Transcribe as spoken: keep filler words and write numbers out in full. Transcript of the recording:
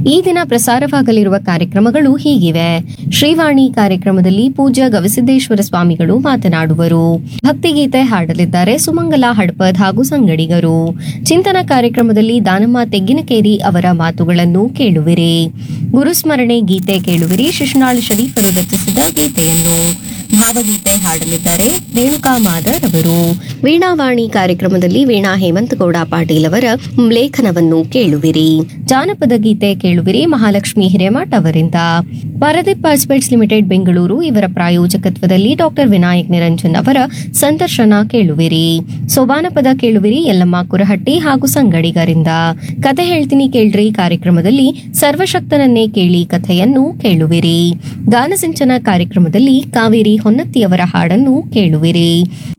ಈ ದಿನ ಪ್ರಸಾರವಾಗಲಿರುವ ಕಾರ್ಯಕ್ರಮಗಳು ಹೀಗಿವೆ. ಶ್ರೀವಾಣಿ ಕಾರ್ಯಕ್ರಮದಲ್ಲಿ ಪೂಜ್ಯ ಗವಿಸಿದ್ದೇಶ್ವರ ಸ್ವಾಮಿಗಳು ಮಾತನಾಡುವರು. ಭಕ್ತಿಗೀತೆ ಹಾಡಲಿದ್ದಾರೆ ಸುಮಂಗಲ ಹಡಪದ್ ಹಾಗೂ ಸಂಗಡಿಗರು. ಚಿಂತನ ಕಾರ್ಯಕ್ರಮದಲ್ಲಿ ದಾನಮ್ಮ ತೆಗ್ಗಿನಕೇರಿ ಅವರ ಮಾತುಗಳನ್ನು ಕೇಳುವಿರಿ. ಗುರುಸ್ಮರಣೆ ಗೀತೆ ಕೇಳುವಿರಿ. ಶಿಶುನಾಳ್ ಶರೀಫರು ರಚಿಸಿದ ಗೀತೆಯನ್ನು. ಭಾವಗೀತೆ ಹಾಡಲಿದ್ದಾರೆ ರೇಣುಕಾ ಮಾದರ್ ಅವರು. ವೀಣಾವಾಣಿ ಕಾರ್ಯಕ್ರಮದಲ್ಲಿ ವೀಣಾ ಹೇಮಂತಗೌಡ ಪಾಟೀಲ್ ಅವರ ಲೇಖನವನ್ನು ಕೇಳುವಿರಿ. ಜಾನಪದ ಗೀತೆ ಕೇಳುವಿರಿ ಮಹಾಲಕ್ಷ್ಮಿ ಹಿರೇಮಠ್ ಅವರಿಂದ. ಪಾರದೀಪ್ ಪಾಸ್ಪೇಟ್ಸ್ ಲಿಮಿಟೆಡ್ ಬೆಂಗಳೂರು ಇವರ ಪ್ರಾಯೋಜಕತ್ವದಲ್ಲಿ ಡಾಕ್ಟರ್ ವಿನಾಯಕ್ ನಿರಂಜನ್ ಅವರ ಸಂದರ್ಶನ ಕೇಳುವಿರಿ. ಸೋಬಾನಪದ ಕೇಳುವಿರಿ ಯಲ್ಲಮ್ಮ ಕುರಹಟ್ಟಿ ಹಾಗೂ ಸಂಗಡಿಗರಿಂದ. ಕತೆ ಹೇಳ್ತೀನಿ ಕೇಳ್ರಿ ಕಾರ್ಯಕ್ರಮದಲ್ಲಿ ಸರ್ವಶಕ್ತನನ್ನೇ ಕೇಳಿ ಕಥೆಯನ್ನು ಕೇಳುವಿರಿ. ಗಾನಸಿಂಚನ ಕಾರ್ಯಕ್ರಮದಲ್ಲಿ ಕಾವೇರಿ ಹೊನ್ನತ್ತಿಯವರ ಹಾಡನ್ನು ಕೇಳುವಿರಿ.